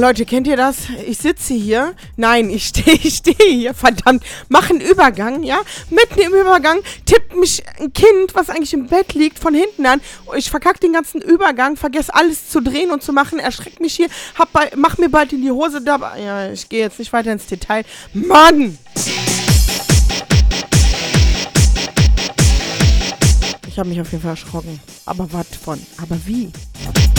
Leute, kennt ihr das? Ich sitze hier. Nein, ich stehe hier. Verdammt. Mach einen Übergang, ja? Mitten im Übergang tippt mich ein Kind, was eigentlich im Bett liegt, von hinten an. Ich verkacke den ganzen Übergang, vergesse alles zu drehen und zu machen, erschreckt mich hier, mach mir bald in die Hose dabei. Ja, ich gehe jetzt nicht weiter ins Detail. Mann! Ich habe mich auf jeden Fall erschrocken. Aber was von? Aber wie?